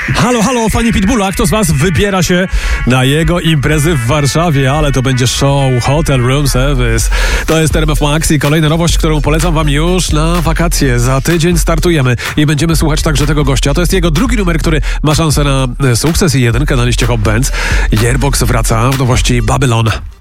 Halo, fani Pitbulla, kto z was wybiera się na jego imprezy w Warszawie? Ale to będzie show, hotel, room service. To jest RMF Max i kolejna nowość, którą polecam wam już na wakacje. Za tydzień startujemy i będziemy słuchać także tego gościa. To jest jego drugi numer, który ma szansę na sukces i jedynkę na liście Hot Bands. Yearbox wraca w nowości Babylon.